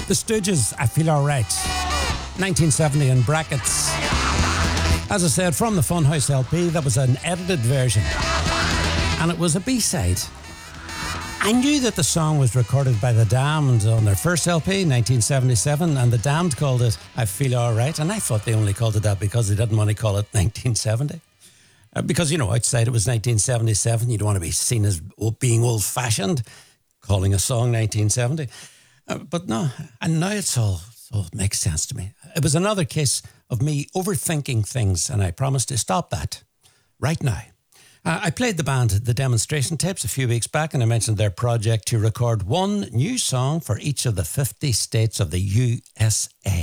The Stooges, I Feel Alright. 1970 in brackets. As I said, from the Funhouse LP, that was an edited version. And it was a B-side. I knew that the song was recorded by The Damned on their first LP, 1977, and The Damned called it I Feel Alright, and I thought they only called it that because they didn't want to call it 1970. Because, you know, outside it was 1977, you don't want to be seen as being old-fashioned, calling a song 1970. But no, and now it makes sense to me. It was another case of me overthinking things, and I promised to stop that right now. I played the band The Demonstration Tapes a few weeks back, and I mentioned their project to record one new song for each of the 50 states of the USA.